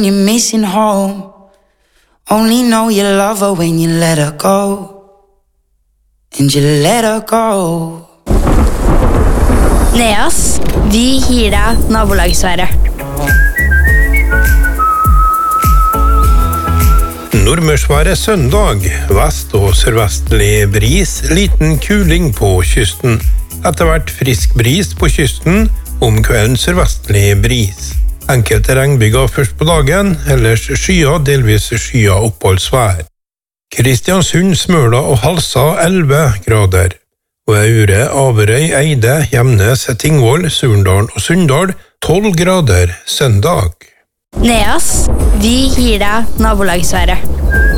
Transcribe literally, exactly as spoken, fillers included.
You're missing home. Only know you love her when you let her go. And you let her go. Neas, vi gir deg nabolagsværet. Nordmørsværet søndag, vest- og sørvestlig bris, liten kuling på kysten. Etter hvert frisk bris på kysten, om kvelden sørvestlig bris. Enkelte regnbyger først på dagen, ellers skyer, delvis skyer oppholdsvær. Kristiansund, Smøla og Halsa elleve grader. Og Aure, Averøy, Eide, Gjemnes, Tingvoll, Surndalen og Sunndal tolv grader søndag. Neas, vi gir deg nabolagsværet.